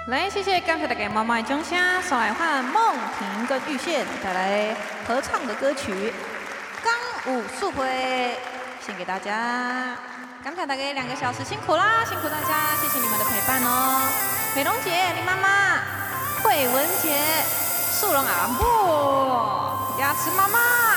来，谢谢感谢大家妈妈的掌声，上来换梦婷跟玉宪带来合唱的歌曲《钢舞速配》，献给大家。感谢大家2个小时辛苦啦，辛苦大家，谢谢你们的陪伴哦。美容姐、林妈妈、慧文姐、素荣阿布、雅慈妈妈。